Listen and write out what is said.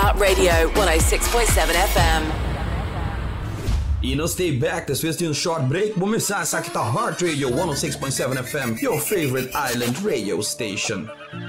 Heart Radio 106.7 FM. E não stay back, this is a short break. Vou começar essa aqui tá Heart Radio 106.7 FM, your favorite island radio station.